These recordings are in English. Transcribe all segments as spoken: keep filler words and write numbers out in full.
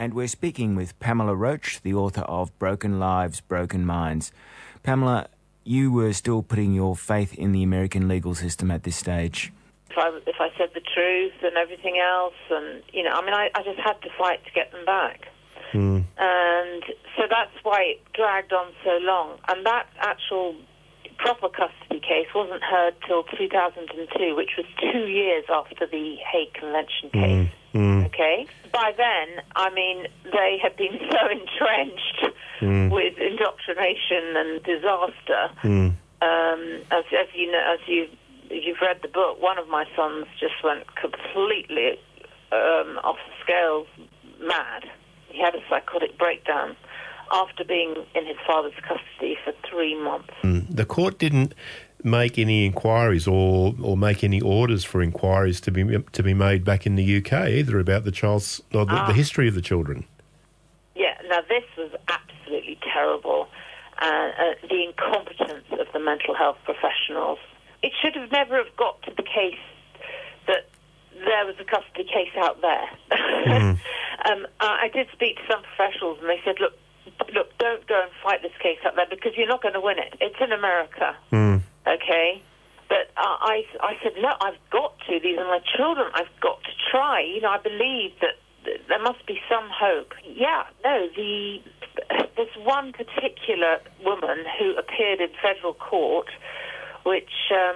and we're speaking with Pamela Roach, the author of Broken Lives, Broken Minds. Pamela, you were still putting your faith in the American legal system at this stage. If I, if I said the truth and everything else, and, you know, I mean, I, I just had to fight to get them back. Mm. And so that's why it dragged on so long. And that actual proper custody case wasn't heard till two thousand two, which was two years after the Hague Convention case. Mm. Mm. Okay? By then, I mean, they had been so entrenched mm. with indoctrination and disaster. Mm. Um, as, as you know, as you you've read the book, one of my sons just went completely um, off the scales, mad. He had a psychotic breakdown after being in his father's custody for three months. Mm. The court didn't make any inquiries or or make any orders for inquiries to be to be made back in the U K either about the child's or the, ah. the history of the children. Yeah, now this was absolutely terrible. Uh, uh, the incompetence of the mental health professionals. It should have never have got to the case that there was a custody case out there. Mm. um, I did speak to some professionals, and they said, "Look, look, don't go and fight this case out there because you're not going to win it. It's in America." Mm. Okay, but uh, I, I said, no, I've got to. These are my children. I've got to try. You know, I believe that th- there must be some hope. Yeah, no, the there's one particular woman who appeared in federal court, which, um,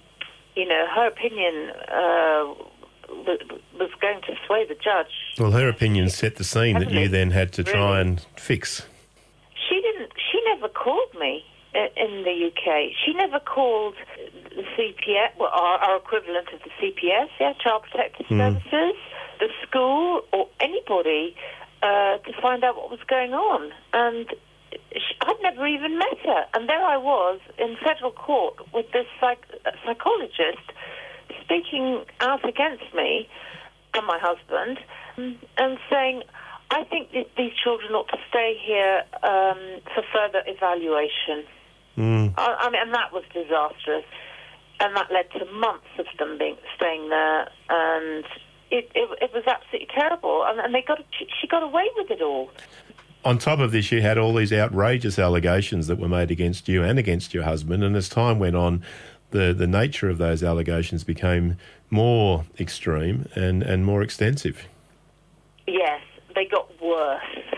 you know, her opinion uh, w- was going to sway the judge. Well, her opinion set the scene that you then had to try Really? and fix. She didn't. She never called me in the U K. She never called the C P S, well, our, our equivalent of the C P S, yeah, Child Protective Mm. Services, the school, or anybody uh, to find out what was going on. And she, I'd never even met her. And there I was in federal court with this psych, psychologist speaking out against me and my husband and saying, I think that these children ought to stay here um, for further evaluation. Mm. I, I mean, and that was disastrous, and that led to months of them being staying there, and it it, it was absolutely terrible. And, and they got she, she got away with it all. On top of this, you had all these outrageous allegations that were made against you and against your husband, and as time went on, the the nature of those allegations became more extreme and, and more extensive. Yes, they got worse.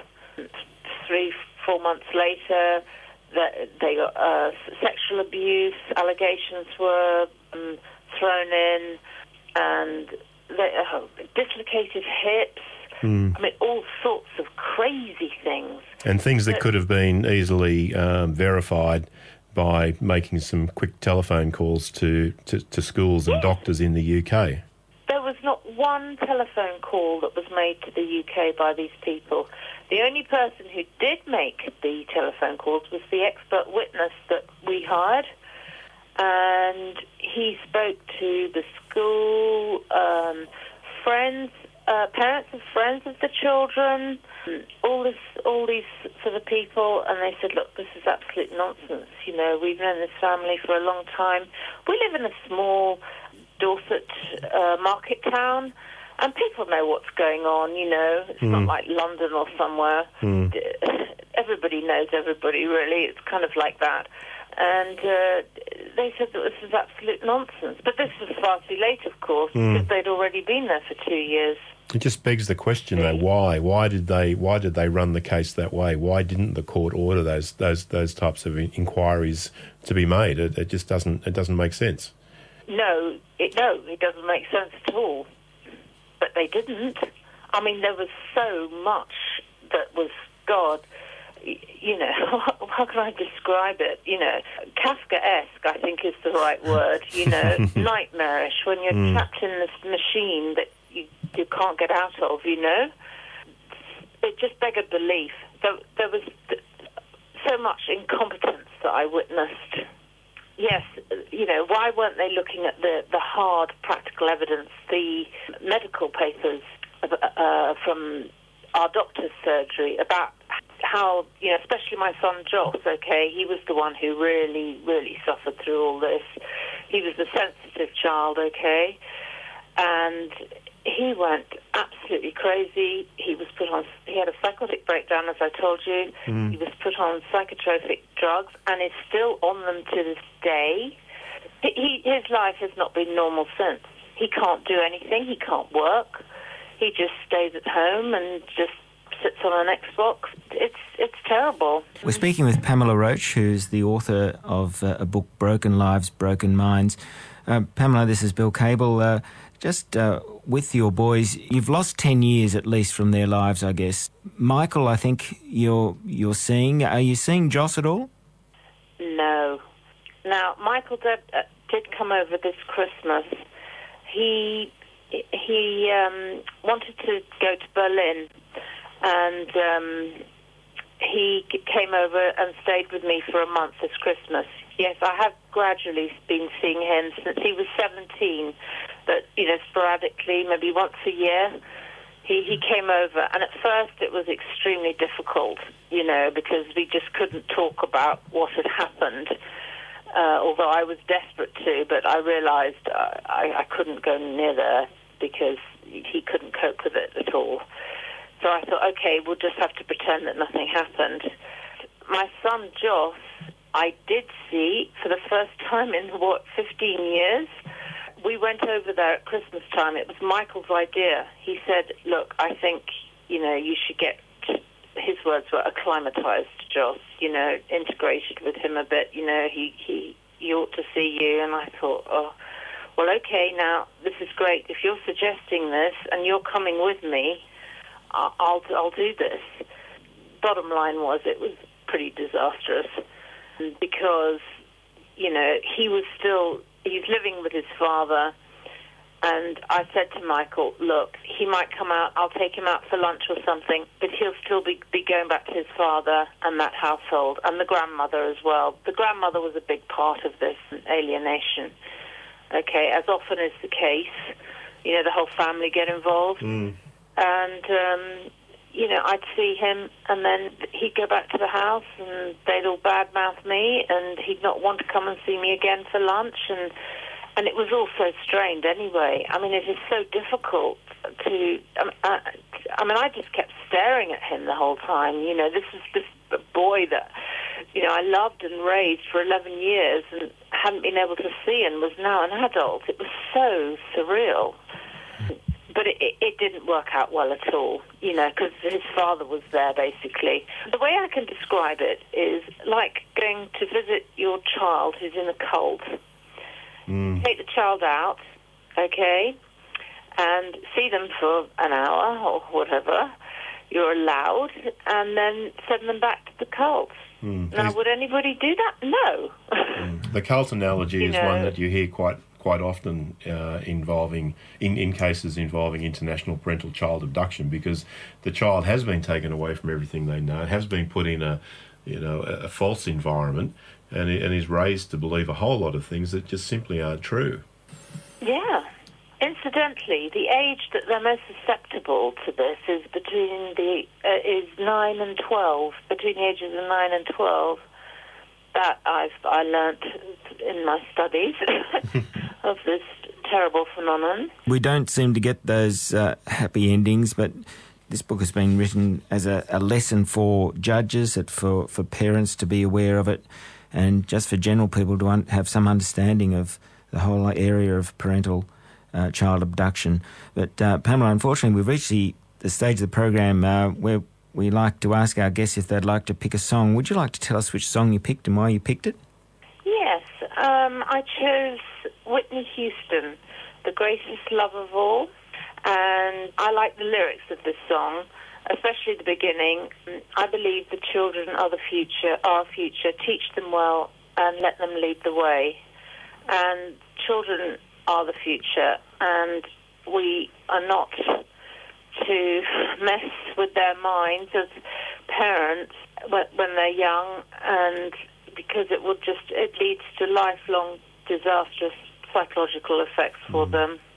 Three, four months later, that they got uh, sexual abuse allegations were um, thrown in, and they, uh, dislocated hips. Mm. I mean, all sorts of crazy things. And things that but, could have been easily um, verified by making some quick telephone calls to, to, to schools and yes. doctors in the U K. There was not one telephone call that was made to the U K by these people. The only person who did make the telephone calls was the expert witness that we hired, and he spoke to the school, um, friends, uh, parents of friends of the children, all this, all these sort of people, and they said, look, this is absolute nonsense. You know, we've known this family for a long time. We live in a small Dorset uh, market town, and people know what's going on, you know. It's mm. not like London or somewhere. Mm. Everybody knows everybody, really. It's kind of like that. And uh, they said that this is absolute nonsense. But this was far too late, of course, mm. because they'd already been there for two years. It just begs the question, though, why? Why did they? Why did they run the case that way? Why didn't the court order those those those types of inquiries to be made? It, it just doesn't. It doesn't make sense. No, it no, it doesn't make sense at all. But they didn't. I mean, there was so much that was, God, you know, how can I describe it? You know, Kafkaesque, I think is the right word, you know, nightmarish, when you're mm. trapped in this machine that you, you can't get out of, you know. It just beggared belief. There, there was so much incompetence that I witnessed. Yes, you know, why weren't they looking at the, the hard practical evidence, the medical papers uh, from our doctor's surgery about how, you know, especially my son Joss, okay, he was the one who really, really suffered through all this. He was a sensitive child, okay, and he went absolutely crazy. He was put on, he had a psychotic breakdown, as I told you. Mm. He was put on psychotropic drugs and is still on them to this day. He, he, his life has not been normal since. He can't do anything. He can't work. He just stays at home and just sits on an Xbox. It's it's terrible. We're speaking with Pamela Roach, who's the author of uh, a book, Broken Lives, Broken Minds. Uh, Pamela, this is Bill Cable. Uh, just uh, with your boys, you've lost ten years at least from their lives, I guess. Michael, I think you're you're seeing. Are you seeing Joss at all? No. Now, Michael did, uh, did come over this Christmas. He he um, wanted to go to Berlin, and um, he came over and stayed with me for a month this Christmas. Yes, I have gradually been seeing him since he was seventeen, but, you know, sporadically, maybe once a year, he, he came over. And at first it was extremely difficult, you know, because we just couldn't talk about what had happened, uh, although I was desperate to, but I realized uh, I, I couldn't go near there because he couldn't cope with it at all. So I thought, okay, we'll just have to pretend that nothing happened. My son, Joss, I did see for the first time in, what, fifteen years. We went over there at Christmas time. It was Michael's idea. He said, look, I think, you know, you should get, his words were, acclimatized to Joss, you know, integrated with him a bit. You know, he, he, he ought to see you. And I thought, oh, well, okay, now, this is great. If you're suggesting this and you're coming with me, I'll, I'll, I'll do this. Bottom line was, it was pretty disastrous. Because, you know, he was still, he's living with his father, and I said to Michael, look, he might come out, I'll take him out for lunch or something, but he'll still be, be going back to his father and that household, and the grandmother as well. The grandmother was a big part of this alienation, okay, as often is the case. You know, the whole family get involved, mm. and... Um, you know, I'd see him, and then he'd go back to the house, and they'd all badmouth me, and he'd not want to come and see me again for lunch, and and it was all so strained anyway. I mean, it is so difficult to... I mean, I, I mean, I just kept staring at him the whole time. You know, this was this boy that, you know, I loved and raised for eleven years and hadn't been able to see and was now an adult. It was so surreal. But it, it, it didn't work out well at all, you know, because his father was there, basically. The way I can describe it is like going to visit your child who's in a cult. Mm. Take the child out, okay, and see them for an hour or whatever you're allowed, and then send them back to the cult. Mm. Now, would anybody do that? No. Mm. The cult analogy you is know, one that you hear quite... quite often uh, involving, in, in cases involving international parental child abduction, because the child has been taken away from everything they know, has been put in a, you know, a, a false environment, and, and is raised to believe a whole lot of things that just simply aren't true. Yeah. Incidentally, the age that they're most susceptible to this is between the uh, is nine and twelve. Between the ages of nine and twelve. That I've I learnt in my studies of this terrible phenomenon. We don't seem to get those uh, happy endings, but this book has been written as a, a lesson for judges, for, for parents to be aware of it, and just for general people to un- have some understanding of the whole area of parental uh, child abduction. But uh, Pamela, unfortunately, we've reached the, the stage of the program uh, where we like to ask our guests if they'd like to pick a song. Would you like to tell us which song you picked and why you picked it? Yes, um, I chose Whitney Houston, The Greatest Love of All, and I like the lyrics of this song, especially the beginning. I believe the children are the future, our future. Teach them well and let them lead the way. And children are the future, and we are not to mess with their minds as parents when they're young, and because it would just, it leads to lifelong disastrous psychological effects for mm. them.